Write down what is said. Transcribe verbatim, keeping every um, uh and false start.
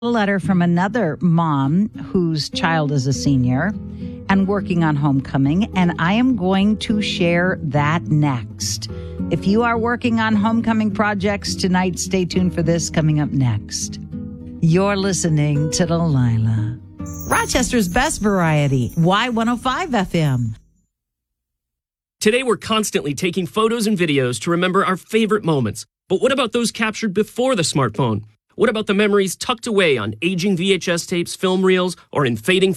A letter from another mom whose child is a senior and working on homecoming, and I am going to share that next. If you are working on homecoming projects tonight, stay tuned for this coming up next. You're listening to Delilah, Rochester's best variety, Y one oh five F M. Today, we're constantly taking photos and videos to remember our favorite moments. But what about those captured before the smartphone? What about the memories tucked away on aging V H S tapes, film reels, or in fading